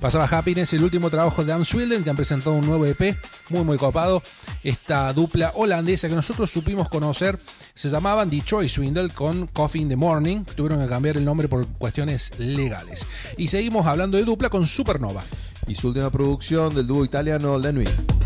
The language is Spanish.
Pasaba Happiness, el último trabajo de Amswilden, que han presentado un nuevo EP muy copado. Esta dupla holandesa que nosotros supimos conocer se llamaban Detroit Swindle con Coffee in the Morning. Tuvieron que cambiar el nombre por cuestiones legales. Y seguimos hablando de dupla con Supernova y su última producción del dúo italiano La Nuit.